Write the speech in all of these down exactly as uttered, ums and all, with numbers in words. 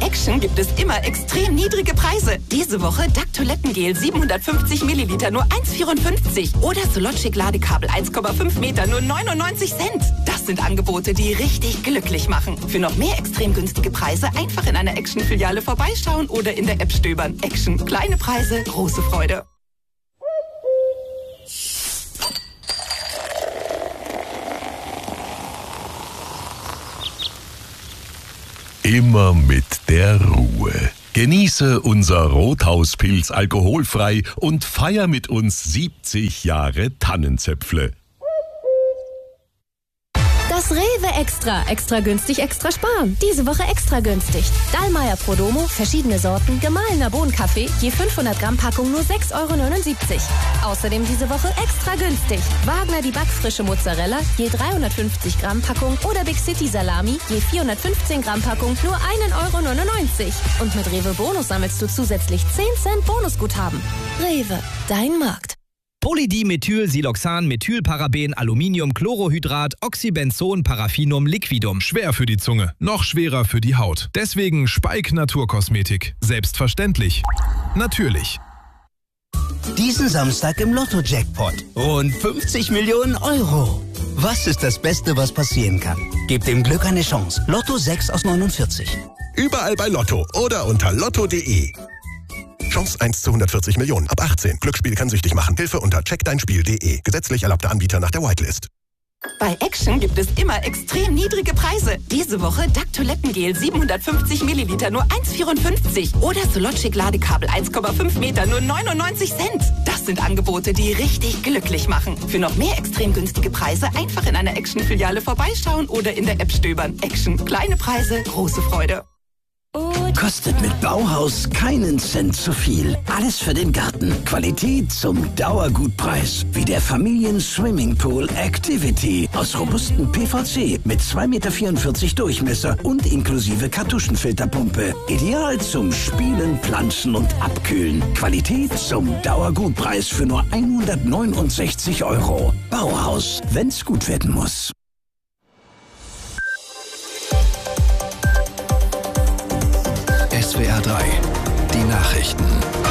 Action gibt es immer extrem niedrige Preise. Diese Woche D A C Toilettengel siebenhundertfünfzig Milliliter nur eins Komma vierundfünfzig oder Sologic Ladekabel eins Komma fünf Meter nur neunundneunzig Cent. Das sind Angebote, die richtig glücklich machen. Für noch mehr extrem günstige Preise einfach in einer Action-Filiale vorbeischauen oder in der App stöbern. Action. Kleine Preise, große Freude. Immer mit der Ruhe. Genieße unser Rothauspilz alkoholfrei und feier mit uns siebzig Jahre Tannenzäpfle. Das Rewe Extra. Extra günstig, extra sparen. Diese Woche extra günstig. Dallmayr Prodomo, verschiedene Sorten, gemahlener Bohnenkaffee, je fünfhundert Gramm Packung nur sechs Euro neunundsiebzig. Außerdem diese Woche extra günstig. Wagner die backfrische Mozzarella, je dreihundertfünfzig Gramm Packung oder Big City Salami, je vierhundertfünfzehn Gramm Packung nur ein Euro neunundneunzig. Und mit Rewe Bonus sammelst du zusätzlich zehn Cent Bonusguthaben. Rewe, dein Markt. Polydimethylsiloxan, Methylparaben, Aluminium, Chlorohydrat, Oxybenzon, Paraffinum, Liquidum. Schwer für die Zunge, noch schwerer für die Haut. Deswegen Speik Naturkosmetik. Selbstverständlich. Natürlich. Diesen Samstag im Lotto-Jackpot. Rund fünfzig Millionen Euro. Was ist das Beste, was passieren kann? Gebt dem Glück eine Chance. Lotto sechs aus neunundvierzig. Überall bei Lotto oder unter lotto punkt de. Chance eins zu hundertvierzig Millionen. Ab achtzehn. Glücksspiel kann süchtig machen. Hilfe unter check dein spiel punkt de. Gesetzlich erlaubter Anbieter nach der Whitelist. Bei Action gibt es immer extrem niedrige Preise. Diese Woche D A C Toilettengel siebenhundertfünfzig Milliliter nur eins Komma vierundfünfzig oder Sologic Ladekabel eins Komma fünf Meter nur neunundneunzig Cent. Das sind Angebote, die richtig glücklich machen. Für noch mehr extrem günstige Preise einfach in einer Action-Filiale vorbeischauen oder in der App stöbern. Action. Kleine Preise, große Freude. Kostet mit Bauhaus keinen Cent zu viel. Alles für den Garten. Qualität zum Dauergutpreis. Wie der Familien-Swimmingpool Activity. Aus robustem P V C mit zwei Komma vierundvierzig Meter Durchmesser und inklusive Kartuschenfilterpumpe. Ideal zum Spielen, Planschen und Abkühlen. Qualität zum Dauergutpreis für nur hundertneunundsechzig Euro. Bauhaus, wenn's gut werden muss. S W R drei, die Nachrichten.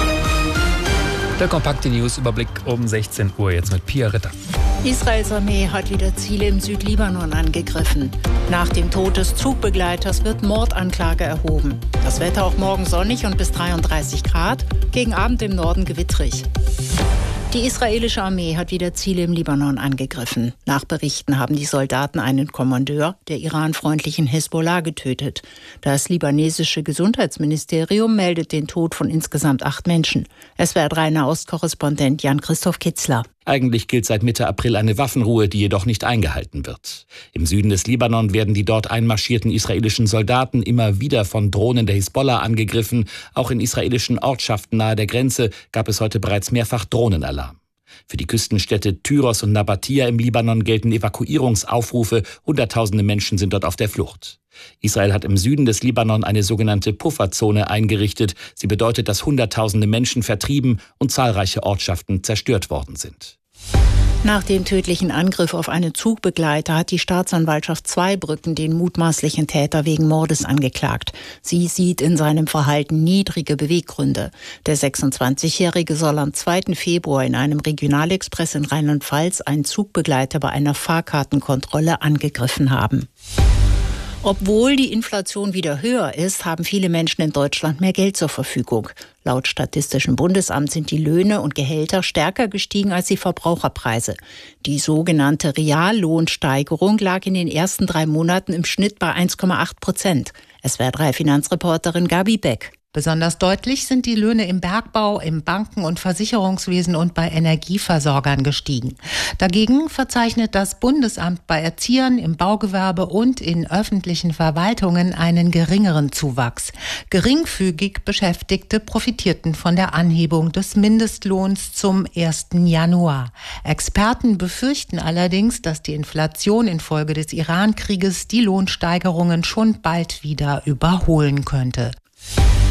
Der kompakte News-Überblick um sechzehn Uhr jetzt mit Pia Ritter. Israels Armee hat wieder Ziele im Südlibanon angegriffen. Nach dem Tod des Zugbegleiters wird Mordanklage erhoben. Das Wetter auch morgen sonnig und bis dreiunddreißig Grad, gegen Abend im Norden gewittrig. Die israelische Armee hat wieder Ziele im Libanon angegriffen. Nach Berichten haben die Soldaten einen Kommandeur der iranfreundlichen Hisbollah getötet. Das libanesische Gesundheitsministerium meldet den Tod von insgesamt acht Menschen. S W R drei Nahostkorrespondent Jan-Christoph Kitzler. Eigentlich gilt seit Mitte April eine Waffenruhe, die jedoch nicht eingehalten wird. Im Süden des Libanon werden die dort einmarschierten israelischen Soldaten immer wieder von Drohnen der Hisbollah angegriffen. Auch in israelischen Ortschaften nahe der Grenze gab es heute bereits mehrfach Drohnenalarm. Für die Küstenstädte Tyros und Nabatia im Libanon gelten Evakuierungsaufrufe. Hunderttausende Menschen sind dort auf der Flucht. Israel hat im Süden des Libanon eine sogenannte Pufferzone eingerichtet. Sie bedeutet, dass Hunderttausende Menschen vertrieben und zahlreiche Ortschaften zerstört worden sind. Nach dem tödlichen Angriff auf einen Zugbegleiter hat die Staatsanwaltschaft Zweibrücken den mutmaßlichen Täter wegen Mordes angeklagt. Sie sieht in seinem Verhalten niedrige Beweggründe. Der sechsundzwanzigjährige soll am zweiten Februar in einem Regionalexpress in Rheinland-Pfalz einen Zugbegleiter bei einer Fahrkartenkontrolle angegriffen haben. Obwohl die Inflation wieder höher ist, haben viele Menschen in Deutschland mehr Geld zur Verfügung. Laut Statistischem Bundesamt sind die Löhne und Gehälter stärker gestiegen als die Verbraucherpreise. Die sogenannte Reallohnsteigerung lag in den ersten drei Monaten im Schnitt bei eins Komma acht Prozent. S W R drei Finanzreporterin Gabi Beck. Besonders deutlich sind die Löhne im Bergbau, im Banken- und Versicherungswesen und bei Energieversorgern gestiegen. Dagegen verzeichnet das Bundesamt bei Erziehern, im Baugewerbe und in öffentlichen Verwaltungen einen geringeren Zuwachs. Geringfügig Beschäftigte profitierten von der Anhebung des Mindestlohns zum ersten Januar. Experten befürchten allerdings, dass die Inflation infolge des Iran-Krieges die Lohnsteigerungen schon bald wieder überholen könnte.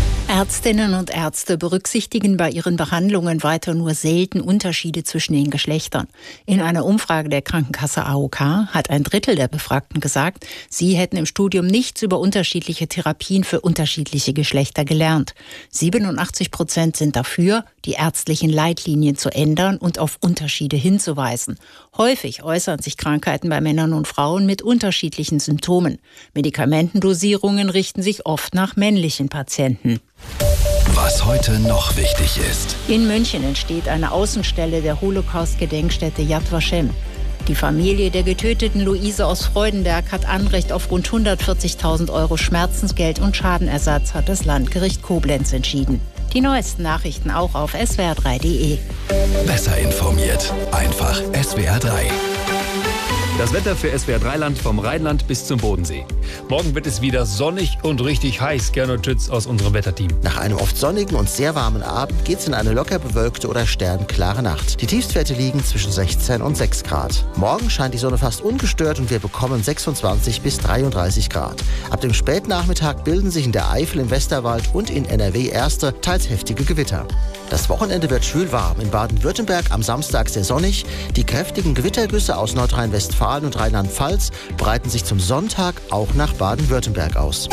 Ärztinnen und Ärzte berücksichtigen bei ihren Behandlungen weiter nur selten Unterschiede zwischen den Geschlechtern. In einer Umfrage der Krankenkasse A O K hat ein Drittel der Befragten gesagt, sie hätten im Studium nichts über unterschiedliche Therapien für unterschiedliche Geschlechter gelernt. siebenundachtzig Prozent sind dafür, die ärztlichen Leitlinien zu ändern und auf Unterschiede hinzuweisen. Häufig äußern sich Krankheiten bei Männern und Frauen mit unterschiedlichen Symptomen. Medikamentendosierungen richten sich oft nach männlichen Patienten. Was heute noch wichtig ist. In München entsteht eine Außenstelle der Holocaust-Gedenkstätte Yad Vashem. Die Familie der getöteten Luise aus Freudenberg hat Anrecht auf rund hundertvierzigtausend Euro Schmerzensgeld und Schadenersatz, hat das Landgericht Koblenz entschieden. Die neuesten Nachrichten auch auf S W R drei Punkt de. Besser informiert. Einfach S W R drei. Das Wetter für S W R drei Land vom Rheinland bis zum Bodensee. Morgen wird es wieder sonnig und richtig heiß. Gernot Schütz aus unserem Wetterteam. Nach einem oft sonnigen und sehr warmen Abend geht's in eine locker bewölkte oder sternklare Nacht. Die Tiefstwerte liegen zwischen sechzehn und sechs Grad. Morgen scheint die Sonne fast ungestört und wir bekommen sechsundzwanzig bis dreiunddreißig Grad. Ab dem Spätnachmittag bilden sich in der Eifel, im Westerwald und in N R W erste, teils heftige Gewitter. Das Wochenende wird schwül warm. In Baden-Württemberg am Samstag sehr sonnig. Die kräftigen Gewittergüsse aus Nordrhein-Westfalen und Rheinland-Pfalz breiten sich zum Sonntag auch nach Baden-Württemberg aus.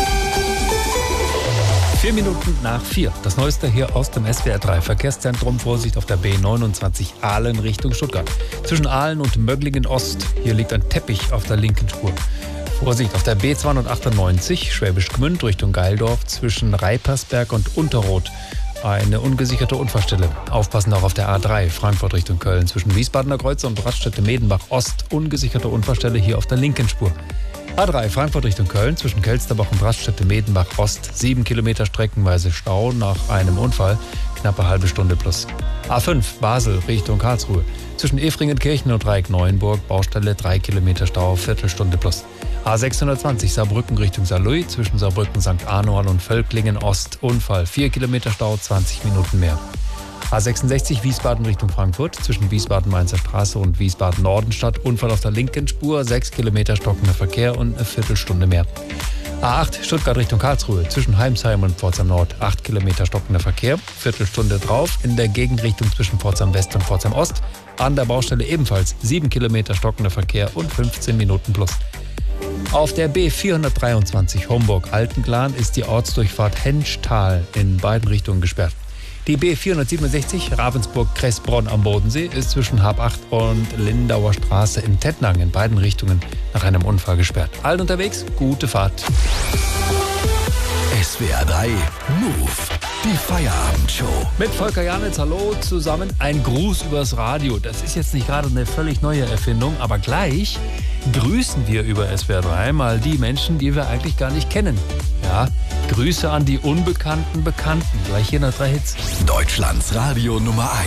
Vier Minuten nach vier. Das Neueste hier aus dem S W R drei Verkehrszentrum. Vorsicht auf der B neunundzwanzig Aalen Richtung Stuttgart. Zwischen Aalen und Möglingen Ost. Hier liegt ein Teppich auf der linken Spur. Vorsicht auf der B zweihundertachtundneunzig Schwäbisch Gmünd Richtung Geildorf. Zwischen Reipersberg und Unterroth. Eine ungesicherte Unfallstelle. Aufpassen auch auf der A drei, Frankfurt Richtung Köln. Zwischen Wiesbadener Kreuz und Raststätte-Medenbach Ost. Ungesicherte Unfallstelle hier auf der linken Spur. A drei, Frankfurt Richtung Köln. Zwischen Kelsterbach und Raststätte-Medenbach Ost. Sieben Kilometer streckenweise Stau nach einem Unfall. Knappe halbe Stunde plus. A fünf, Basel Richtung Karlsruhe. Zwischen Efringen-Kirchen und Dreieck-Neuenburg. Baustelle, drei Kilometer Stau, Viertelstunde plus. A sechshundertzwanzig Saarbrücken Richtung Saarlouis, zwischen Saarbrücken Sankt Arnold und Völklingen Ost, Unfall, vier Kilometer Stau, zwanzig Minuten mehr. A sechsundsechzig Wiesbaden Richtung Frankfurt, zwischen Wiesbaden-Mainzer Straße und Wiesbaden-Nordenstadt, Unfall auf der linken Spur, sechs Kilometer stockender Verkehr und eine Viertelstunde mehr. A acht Stuttgart Richtung Karlsruhe, zwischen Heimsheim und Pforzheim Nord, acht Kilometer stockender Verkehr, Viertelstunde drauf, in der Gegenrichtung zwischen Pforzheim West und Pforzheim Ost, an der Baustelle ebenfalls sieben Kilometer stockender Verkehr und fünfzehn Minuten plus. Auf der B vierhundertdreiundzwanzig Homburg-Altenglan ist die Ortsdurchfahrt Henschtal in beiden Richtungen gesperrt. Die B vierhundertsiebenundsechzig Ravensburg-Kressbronn am Bodensee ist zwischen Hab acht und Lindauer Straße in Tettnang in beiden Richtungen nach einem Unfall gesperrt. Allen unterwegs, gute Fahrt. S W R drei Move, die Feierabendshow. Mit Volker Janitz, hallo zusammen. Ein Gruß übers Radio. Das ist jetzt nicht gerade eine völlig neue Erfindung, aber gleich grüßen wir über S W R drei mal die Menschen, die wir eigentlich gar nicht kennen. Ja, Grüße an die unbekannten Bekannten. Gleich hier nach drei Hits. Deutschlands Radio Nummer eins.